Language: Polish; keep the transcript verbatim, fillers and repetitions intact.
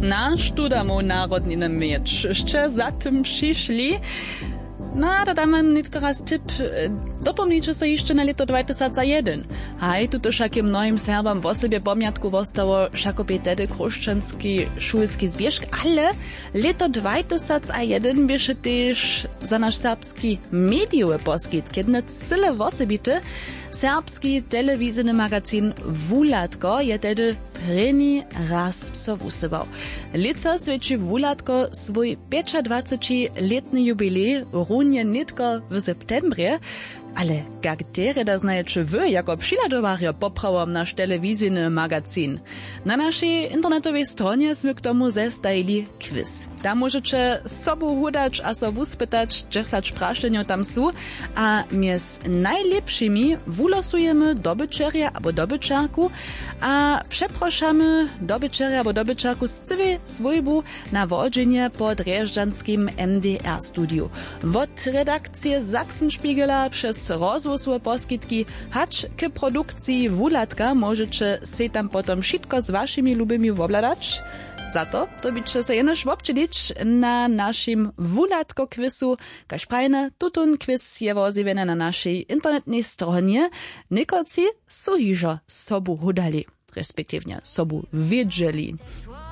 Nasz tudamu narodniny mieć. Jeszcze za tym przyszli. No, da damy nitko raz tip. Dopomnijcie se jeszcze na leto dwa tysiące jeden. Haj, tuto šakim mnohim Serbam w osobie pomniatku wostało šakopie tedy kruščanski šulski zbieżk, ale leto dwa tysiące jeden bieše też za nasz serbski mediowy poskit, kiedy cyle wosobity serbski telewizyjny magazyn Wulatko je tedy preni raz so wusywał. Lica sveči Wulatko swój dwudziestolitni jubilej runie nitko w septembrie, ale jak dere da znajecie wy, jako przyladowario poprawom nasz telewizyjny magazyn. Na naszej internetowej stronie sme k tomu zestajili quiz. Tam możecie sobu hudać a so wuspytać, dziesięć praszeniów tam są, a my z najlepszymi wulosujemy dobyczeria albo dobyczarku, a przeproszamy dobyczeria albo dobyczarku z całej swojbu na wodzenie pod Rjeżdżanskim M D R studiu. Od redakcji Sachsenspiegela przez rozwosowe poskitki hacz k produkcji Wulatka możecie se tam potom wszystko z waszymi lubymi obladać. Za to to byście se jenoż obczylić na naszym Wulatko quizu. Kaž prajne, tutun quiz je woziwene na naszej internetnej stronie. Niekoci so hižo sobu hudali, respektywnie sobu wiedzieli.